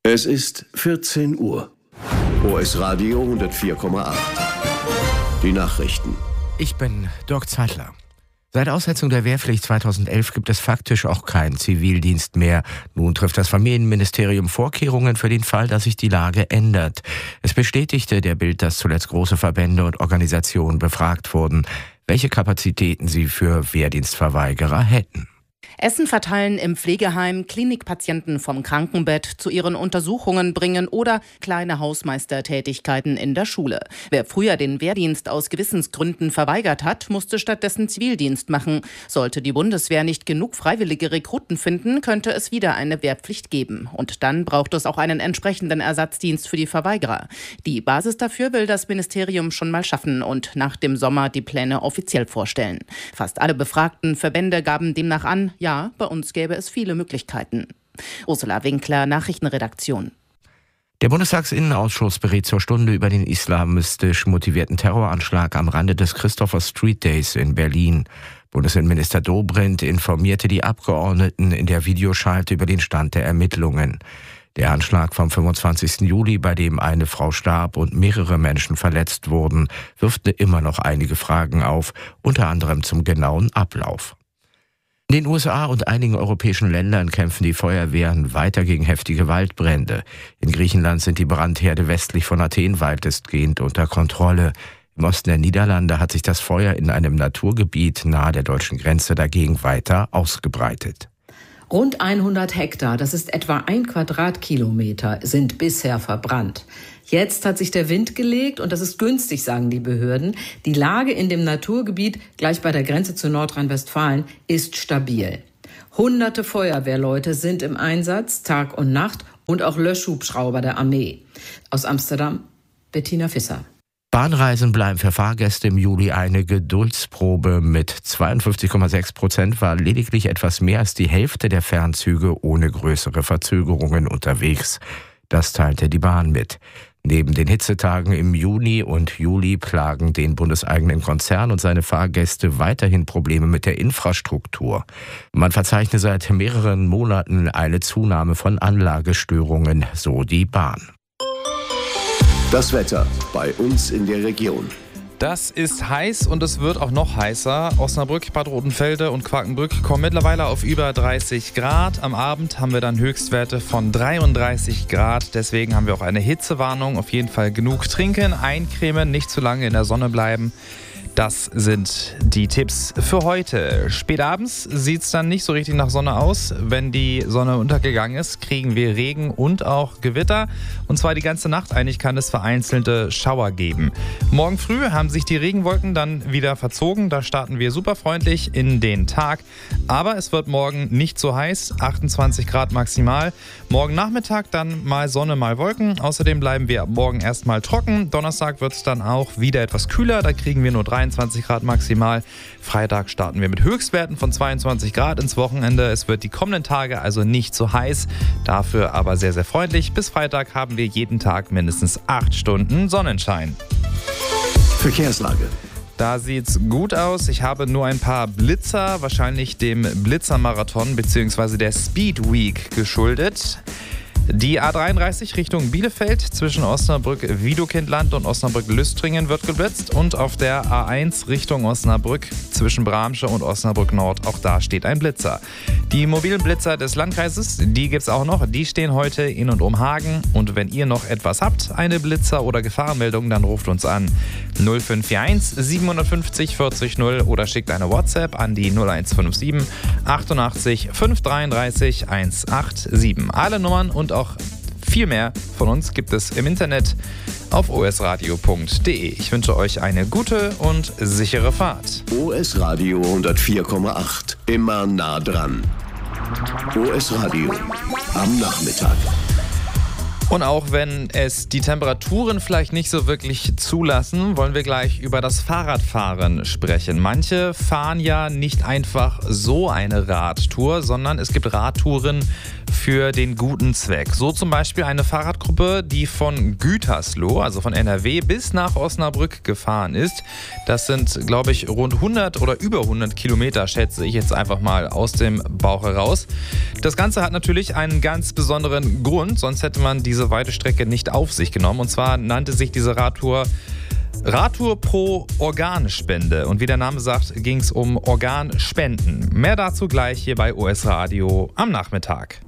Es ist 14 Uhr. OS Radio 104,8. Die Nachrichten. Ich bin Dirk Zeitler. Seit Aussetzung der Wehrpflicht 2011 gibt es faktisch auch keinen Zivildienst mehr. Nun trifft das Familienministerium Vorkehrungen für den Fall, dass sich die Lage ändert. Es bestätigte der Bild, dass zuletzt große Verbände und Organisationen befragt wurden, welche Kapazitäten sie für Wehrdienstverweigerer hätten. Essen verteilen im Pflegeheim, Klinikpatienten vom Krankenbett zu ihren Untersuchungen bringen oder kleine Hausmeistertätigkeiten in der Schule. Wer früher den Wehrdienst aus Gewissensgründen verweigert hat, musste stattdessen Zivildienst machen. Sollte die Bundeswehr nicht genug freiwillige Rekruten finden, könnte es wieder eine Wehrpflicht geben. Und dann braucht es auch einen entsprechenden Ersatzdienst für die Verweigerer. Die Basis dafür will das Ministerium schon mal schaffen und nach dem Sommer die Pläne offiziell vorstellen. Fast alle befragten Verbände gaben demnach an, ja, bei uns gäbe es viele Möglichkeiten. Ursula Winkler, Nachrichtenredaktion. Der Bundestagsinnenausschuss berät zur Stunde über den islamistisch motivierten Terroranschlag am Rande des Christopher Street Days in Berlin. Bundesinnenminister Dobrindt informierte die Abgeordneten in der Videoschalte über den Stand der Ermittlungen. Der Anschlag vom 25. Juli, bei dem eine Frau starb und mehrere Menschen verletzt wurden, wirft immer noch einige Fragen auf, unter anderem zum genauen Ablauf. In den USA und einigen europäischen Ländern kämpfen die Feuerwehren weiter gegen heftige Waldbrände. In Griechenland sind die Brandherde westlich von Athen weitestgehend unter Kontrolle. Im Osten der Niederlande hat sich das Feuer in einem Naturgebiet nahe der deutschen Grenze dagegen weiter ausgebreitet. Rund 100 Hektar, das ist etwa 1 Quadratkilometer, sind bisher verbrannt. Jetzt hat sich der Wind gelegt und das ist günstig, sagen die Behörden. Die Lage in dem Naturgebiet, gleich bei der Grenze zu Nordrhein-Westfalen, ist stabil. Hunderte Feuerwehrleute sind im Einsatz, Tag und Nacht, und auch Löschhubschrauber der Armee. Aus Amsterdam, Bettina Visser. Bahnreisen bleiben für Fahrgäste im Juli eine Geduldsprobe. Mit 52,6% war lediglich etwas mehr als die Hälfte der Fernzüge ohne größere Verzögerungen unterwegs. Das teilte die Bahn mit. Neben den Hitzetagen im Juni und Juli plagen den bundeseigenen Konzern und seine Fahrgäste weiterhin Probleme mit der Infrastruktur. Man verzeichne seit mehreren Monaten eine Zunahme von Anlagestörungen, so die Bahn. Das Wetter bei uns in der Region. Das ist heiß und es wird auch noch heißer. Osnabrück, Bad Rotenfelde und Quakenbrück kommen mittlerweile auf über 30 Grad. Am Abend haben wir dann Höchstwerte von 33 Grad. Deswegen haben wir auch eine Hitzewarnung. Auf jeden Fall genug trinken, eincremen, nicht zu lange in der Sonne bleiben. Das sind die Tipps für heute. Spätabends sieht es dann nicht so richtig nach Sonne aus. Wenn die Sonne untergegangen ist, kriegen wir Regen und auch Gewitter. Und zwar die ganze Nacht. Eigentlich kann es vereinzelte Schauer geben. Morgen früh haben sich die Regenwolken dann wieder verzogen. Da starten wir super freundlich in den Tag. Aber es wird morgen nicht so heiß. 28 Grad maximal. Morgen Nachmittag dann mal Sonne, mal Wolken. Außerdem bleiben wir morgen erstmal trocken. Donnerstag wird es dann auch wieder etwas kühler. Da kriegen wir nur 23 Grad maximal. Freitag starten wir mit Höchstwerten von 22 Grad ins Wochenende. Es wird die kommenden Tage also nicht so heiß, dafür aber sehr, sehr freundlich. Bis Freitag haben wir jeden Tag mindestens 8 Stunden Sonnenschein. Verkehrslage. Da sieht's gut aus. Ich habe nur ein paar Blitzer, wahrscheinlich dem Blitzermarathon bzw. der Speed Week geschuldet. Die A33 Richtung Bielefeld zwischen Osnabrück-Wiedokindland und Osnabrück-Lüstringen wird geblitzt und auf der A1 Richtung Osnabrück zwischen Bramsche und Osnabrück-Nord, auch da steht ein Blitzer. Die mobilen Blitzer des Landkreises, die gibt's auch noch, die stehen heute in und um Hagen und wenn ihr noch etwas habt, eine Blitzer- oder Gefahrenmeldung, dann ruft uns an 0541 750 40 0 oder schickt eine WhatsApp an die 0157 88 533 187. Alle Nummern und auch viel mehr von uns gibt es im Internet auf osradio.de. Ich wünsche euch eine gute und sichere Fahrt. OS Radio 104,8. Immer nah dran. OS Radio am Nachmittag. Und auch wenn es die Temperaturen vielleicht nicht so wirklich zulassen, wollen wir gleich über das Fahrradfahren sprechen. Manche fahren ja nicht einfach so eine Radtour, sondern es gibt Radtouren für den guten Zweck. So zum Beispiel eine Fahrradgruppe, die von Gütersloh, also von NRW, bis nach Osnabrück gefahren ist. Das sind, glaube ich, rund 100 oder über 100 Kilometer, schätze ich jetzt einfach mal aus dem Bauch heraus. Das Ganze hat natürlich einen ganz besonderen Grund, sonst hätte man diese weite Strecke nicht auf sich genommen. Und zwar nannte sich diese Radtour pro Organspende. Und wie der Name sagt, ging es um Organspenden. Mehr dazu gleich hier bei OS Radio am Nachmittag.